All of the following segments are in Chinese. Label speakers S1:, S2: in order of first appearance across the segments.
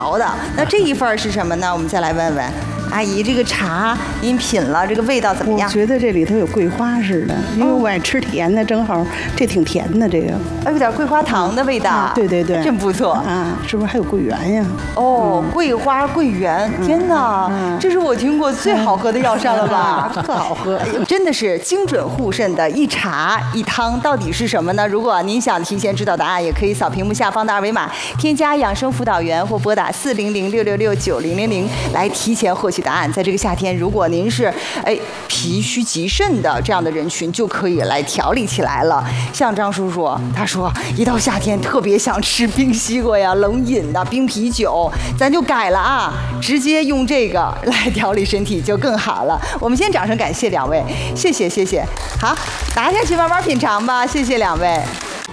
S1: 的。那这一份是什么呢？我们再来问问阿姨，这个茶您品了，这个味道怎么样？
S2: 我觉得这里头有桂花似的，因为我爱吃甜的，正好这挺甜的，这个
S1: 有点桂花糖的味道。
S2: 对对对，
S1: 真不错
S2: 啊！是不是还有桂圆呀？
S1: 哦，桂花桂圆，天哪，这是我听过最好喝的药膳了吧？
S2: 特好喝，
S1: 真的是精准护肾的一茶一汤，到底是什么呢？如果您想提前知道答案，也可以扫屏幕下方的二维码，添加养生辅导员或拨打400-666-9000来提前获取答案。在这个夏天，如果您是脾虚极肾的这样的人群，就可以来调理起来了。像张叔叔，他说一到夏天特别想吃冰西瓜呀、冷饮的冰啤酒，咱就改了啊，直接用这个来调理身体就更好了。我们先掌声感谢两位，谢谢谢谢。好，拿下去慢慢品尝吧，谢谢两位。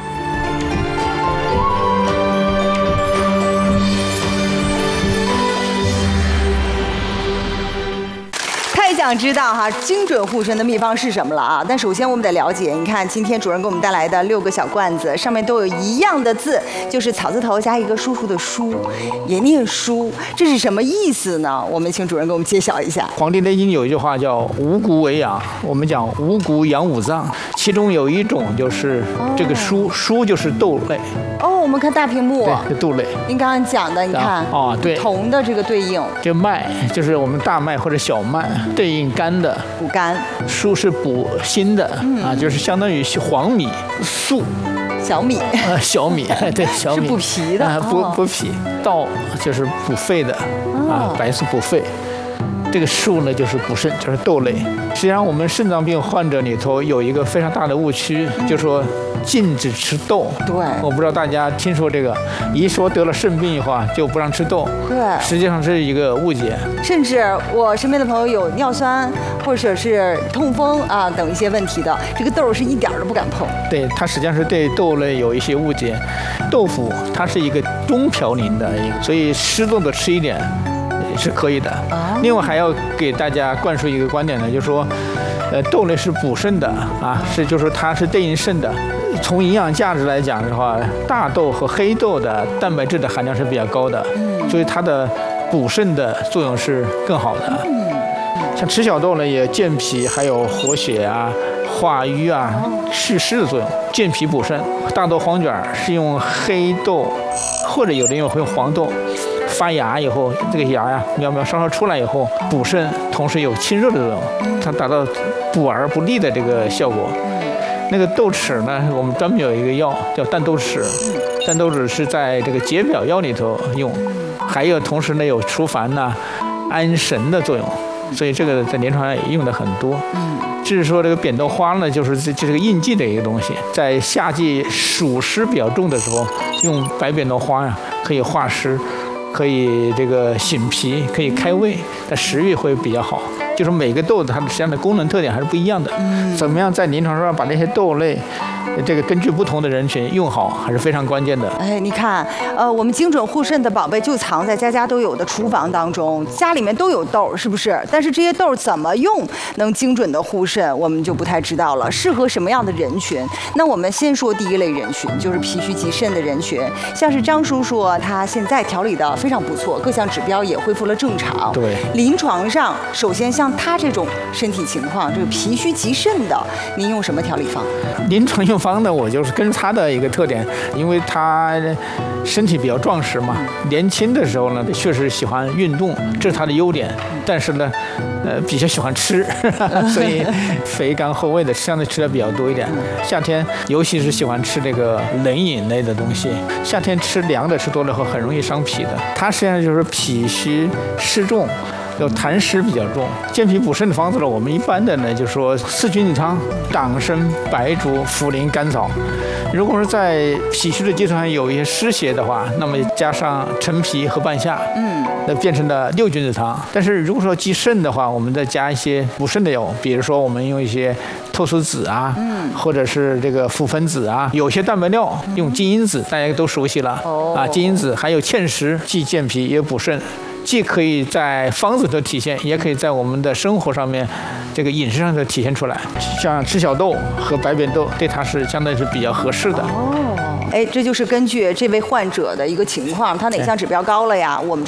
S1: 太想知道哈精准护肾的秘方是什么了啊！但首先我们得了解，你看今天主任给我们带来的6个小罐子，上面都有一样的字，就是草字头加一个叔叔的叔，也念书，这是什么意思呢？我们请主任给我们揭晓一下。
S3: 《黄帝内经》有一句话叫“五谷为养”，我们讲五谷养五脏，其中有一种就是这个蔬，蔬就是豆类。
S1: 哦，我们看大屏幕，
S3: 对，豆类。
S1: 您刚刚讲的，你看
S3: 对，
S1: 铜的这个对应，
S3: 这麦就是我们大麦或者小麦，对应肝的，
S1: 补肝；
S3: 蔬是补心的，就是相当于黄米、粟、
S1: 小米，
S3: 小米，对，小米
S1: 是补脾的，
S3: 补脾；稻就是补肺的，白是补肺。这个术呢，就是补肾，就是豆类。实际上，我们肾脏病患者里头有一个非常大的误区，就是说禁止吃豆。
S1: 对，
S3: 我不知道大家听说这个，一说得了肾病以后就不让吃豆。
S1: 对，
S3: 实际上是一个误解。
S1: 甚至我身边的朋友有尿酸或者是痛风啊等一些问题的，这个豆是一点都不敢碰。
S3: 对，它实际上是对豆类有一些误解。豆腐它是一个中嘌呤的一个，所以适度的吃一点是可以的。另外还要给大家灌输一个观点呢，就是说，豆类是补肾的啊，就是它是对应肾的。从营养价值来讲的话，大豆和黑豆的蛋白质的含量是比较高的，所以它的补肾的作用是更好的。像吃小豆呢，也健脾，还有活血啊、化瘀啊、祛湿的作用，健脾补肾。大豆黄卷是用黑豆，或者有的人会用黄豆。发芽以后，这个芽呀苗稍稍出来以后补肾，同时有清热的作用，它达到补而不利的这个效果。那个豆豉呢，我们专门有一个药叫淡豆豉，淡豆豉是在这个解表药里头用，还有同时呢有除烦呐、安神的作用，所以这个在临床上也用的很多。至于说这个扁豆花呢，就是个应季的一个东西，在夏季暑湿比较重的时候，用白扁豆花呀可以化湿。可以这个醒脾，可以开胃，但食欲会比较好。就是每个豆子它实际上的功能特点还是不一样的。怎么样在临床上把这些豆类，这个根据不同的人群用好，还是非常关键的。
S1: 你看，我们精准护肾的宝贝就藏在家家都有的厨房当中，家里面都有豆，是不是？但是这些豆怎么用能精准的护肾，我们就不太知道了。适合什么样的人群？那我们先说第一类人群，就是脾虚极肾的人群。像是张叔叔，他现在调理的非常不错，各项指标也恢复了正常。
S3: 对，
S1: 临床上，首先像他这种身体情况，这个脾虚极肾的，您用什么调理方？
S3: 临床用方呢，我就是跟他的一个特点，因为他身体比较壮实嘛，年轻的时候呢，确实喜欢运动，这是他的优点。但是呢，比较喜欢吃，所以肥甘厚味的相对吃的比较多一点。夏天尤其是喜欢吃这个冷饮类的东西，夏天吃凉的吃多了后很容易伤脾的。他实际上就是脾虚湿重。有痰湿比较重，健脾补肾的方子呢，我们一般的呢就说四君子汤、党参、白术、茯苓、甘草。如果是在脾虚的基础上有一些湿邪的话，那么加上陈皮和半夏，那变成了六君子汤。但是如果说忌肾的话，我们再加一些补肾的药，比如说我们用一些菟丝子啊，或者是这个茯粉子啊，有些淡白料用金银子，大家都熟悉了啊，金银子还有芡实，既健脾也补肾。既可以在方子的体现，也可以在我们的生活上面，这个饮食上的体现出来。像吃小豆和白扁豆，对它是相对是比较合适的。
S1: 哎，这就是根据这位患者的一个情况，他哪项指标高了呀？我们